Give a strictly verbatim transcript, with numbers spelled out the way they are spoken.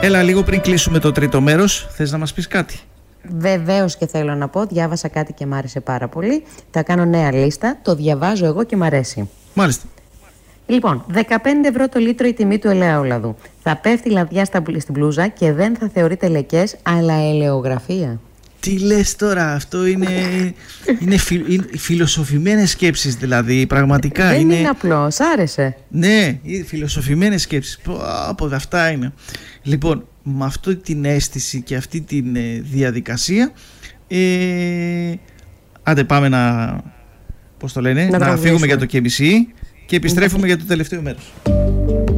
Έλα λίγο πριν κλείσουμε το τρίτο μέρος, θες να μας πεις κάτι? Βεβαίως και θέλω να πω, διάβασα κάτι και μ' άρεσε πάρα πολύ. Θα κάνω νέα λίστα, το διαβάζω εγώ και μ' αρέσει. Μάλιστα. Λοιπόν, δεκαπέντε ευρώ το λίτρο η τιμή του ελαιόλαδου. Θα πέφτει λαδιά στα, στην μπλούζα και δεν θα θεωρείται λεκές, αλλά ελαιογραφία. Τι λες τώρα, αυτό είναι, είναι, φι, είναι φιλοσοφημένες σκέψεις δηλαδή, πραγματικά. Δεν είναι, είναι απλό, σ' άρεσε? Ναι, φιλοσοφημένες σκέψεις, από αυτά είναι. Λοιπόν, με αυτή την αίσθηση και αυτή τη διαδικασία, ε, άντε πάμε να, πώς το λένε, να, να φύγουμε για το κέι μπι σι και επιστρέφουμε για το τελευταίο μέρος.